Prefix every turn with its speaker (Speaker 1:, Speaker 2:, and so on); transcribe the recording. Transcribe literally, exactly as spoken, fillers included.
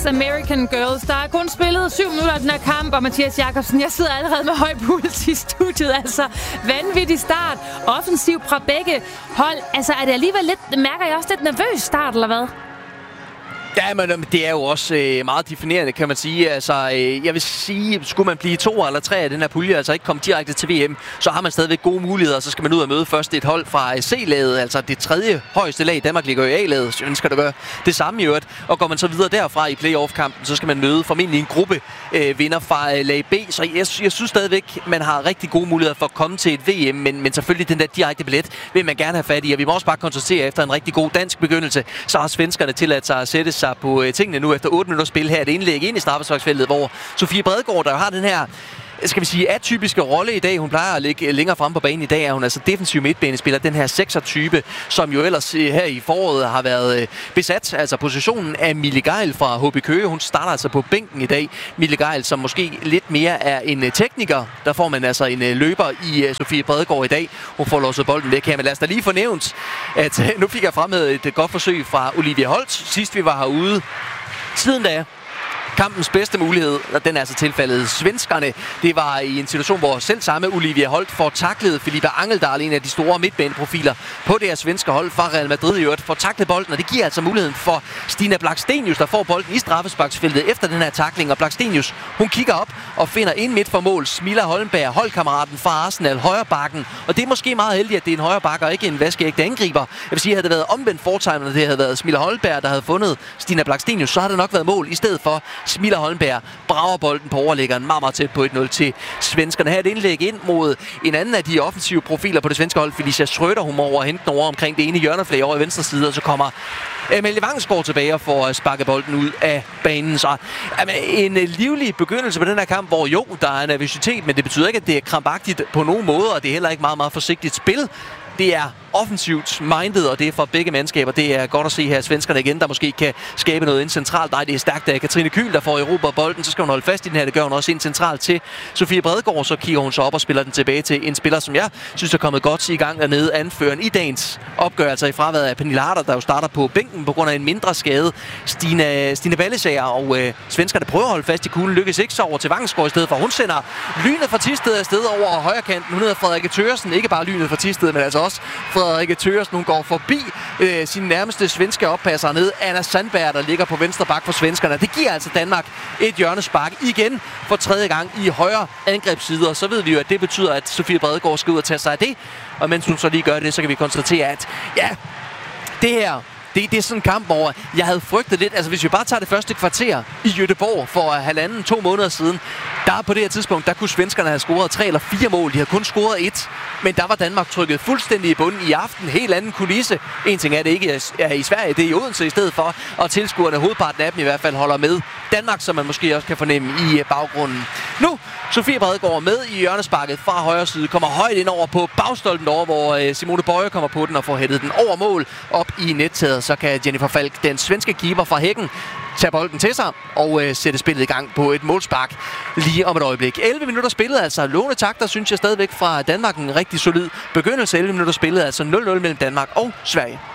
Speaker 1: This American Girls. Der er kun spillet syv minutter af den her kamp, og Mathias Jakobsen, jeg sidder allerede med høj puls i studiet. Altså, vanvittig start. Offensiv fra begge hold. Altså, er det alligevel lidt, mærker jeg også lidt nervøs start, eller hvad?
Speaker 2: Ja, men det er jo også øh, meget definerende, kan man sige. Altså, øh, jeg vil sige, skulle man blive to eller tre af den her pulje, altså ikke komme direkte til V M, så har man stadigvæk gode muligheder, så skal man ud og møde først et hold fra C-laget, altså det tredje højeste lag. Danmark ligger jo i A-laget, så ønsker der gøre det samme i øvrigt. Og går man så videre derfra i playoff-kampen, så skal man møde formentlig en gruppe øh, vinder fra øh, lag B. Så jeg, jeg synes stadigvæk, man har rigtig gode muligheder for at komme til et V M, men, men selvfølgelig den der direkte billet vil man gerne have fat i. Og vi må også bare konstatere, efter en rigtig god dansk begyndelse, så har svenskerne tilladt sig at sætte sig på øh, tingene nu efter otte minutter spil her. Et indlæg ind i straffesparksfeltet, hvor Sofie Bredegaard, der har den her, skal vi sige, atypiske rolle i dag. Hun plejer at ligge længere fremme på banen. I dag er hun altså defensiv midtbanespiller. Den her sekser-type, som jo ellers her i foråret har været besat. Altså positionen af Mille Geil fra H B Køge. Hun starter altså på bænken i dag. Mille Geil, som måske lidt mere er en tekniker. Der får man altså en løber i Sofie Bredegaard i dag. Hun får låset bolden væk her. Men lad os da lige få nævnt, at nu fik jeg fremhævet et godt forsøg fra Olivia Holt. Sidst vi var herude. Siden da kampens bedste mulighed, og den er altså tilfældet svenskerne. Det var i en situation, hvor selv samme Olivia Holt får taklet Filippa Angeldal, en af de store midtbaneprofiler på det her svenske hold fra Real Madrid i øvrigt, får taklet bolden, og det giver altså muligheden for Stina Blackstenius, der får bolden i straffesparksfeltet efter den her takling. Og Blackstenius, hun kigger op og finder ind midt for mål Smilla Holmberg, holdkammeraten fra Arsenal, højre bakken. Og det er måske meget heldigt, at det er en højre bakke og ikke en vaskeægte angriber. Jeg vil sige, at havde det været omvendt foretegnet, og det havde været Smilla Holmberg, der havde fundet Stina Blackstenius, så havde det nok været mål i stedet for Smilla Holmberg brager bolden på overlæggeren meget, meget tæt på et nul til svenskerne. Her er et indlæg ind mod en anden af de offensive profiler på det svenske hold, Felicia Schröder. Hun må over hente den over omkring det ene hjørneflag over i venstre side, og så kommer Emilie Vangsgaard tilbage og får sparket bolden ud af banen. Så jamen, en livlig begyndelse på den her kamp, hvor jo, der er nervøsitet, men det betyder ikke, at det er krampagtigt på nogen måde, og det er heller ikke meget, meget forsigtigt spil. Det er offensivt minded, og det er for begge mandskaber. Det er godt at se her svenskerne igen, der måske kan skabe noget ind centralt. Nej, det er stærkt af Katrine Kyhl, der får erobret bolden. Så skal hun holde fast i den her. Det gør hun også ind centralt til Sofie Bredegaard. Så kigger hun så op og spiller den tilbage til en spiller, som jeg synes er kommet godt i gang dernede. Anføreren i dagens opgørelse i fraværet af Pernille Harder, der jo starter på bænken på grund af en mindre skade. Stine, Stine Ballesager, og øh, svenskerne prøver at holde fast i kuglen. Lykkes ikke, så over til Vangsgaard i stedet for. Hun sender lynet fra Thisted afsted over højre kanten. Hun hedder Frederikke Thøresen. Ikke bare lynet fra Thisted, men altså også Frederikke Thøresen. Hun går forbi øh, sin nærmeste svenske oppasser ned. Anna Sandberg, der ligger på venstre bak for svenskerne. Det giver altså Danmark et hjørnespark igen for tredje gang i højre angrebsside. Og så ved vi jo, at det betyder, at Sofie Bredegaard skal ud og tage sig af det. Og mens hun så lige gør det, så kan vi konstatere, at ja, det her, Det, det er sådan en kamp, hvor jeg havde frygtet lidt. Altså, hvis vi bare tager det første kvarter i Göteborg for halvanden, to måneder siden, der på det her tidspunkt, der kunne svenskerne have scoret tre eller fire mål. De havde kun scoret et, men der var Danmark trykket fuldstændig i bunden i aften. Helt anden kulisse. En ting er, det ikke er i Sverige, det er i Odense i stedet for. Og tilskuerne, hovedparten af dem i hvert fald, holder med Danmark, som man måske også kan fornemme i baggrunden. Nu, Sofie Bredegaard med i hjørnesparket fra højre side, kommer højt ind over på bagstolpen over, hvor Simone Bøje kommer på den og får hættet den over mål op i nettaget. Så kan Jennifer Falk, den svenske keeper fra Hækken, tage bolden til sig og øh, sætte spillet i gang på et målspark lige om et øjeblik. elleve minutter spillet, altså låne takter, synes jeg stadigvæk fra Danmark. En rigtig solid begyndelse. elleve minutter spillet, altså nul nul mellem Danmark og Sverige.